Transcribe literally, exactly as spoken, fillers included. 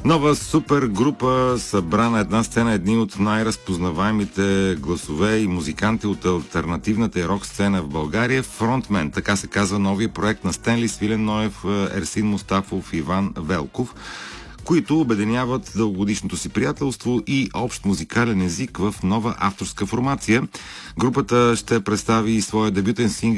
Нова супер група събра на една сцена едни от най-разпознаваемите гласове и музиканти от алтернативната и рок сцена в България. Фронтмен, така се казва новия проект на Стенли Свилен Ноев, Ерсин Мустафов и Иван Велков, които обединяват дългогодишното си приятелство и общ музикален език в нова авторска формация. Групата ще представи своя дебютен сингъл